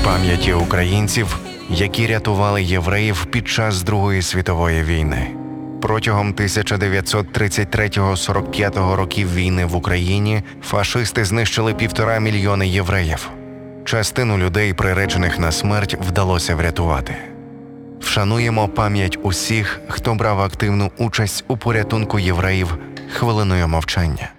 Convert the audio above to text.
Пам'яті українців, які рятували євреїв під час Другої світової війни. Протягом 1933-45 років війни в Україні фашисти знищили 1,5 мільйони євреїв. Частину людей, приречених на смерть, вдалося врятувати. Вшануємо пам'ять усіх, хто брав активну участь у порятунку євреїв хвилиною мовчання.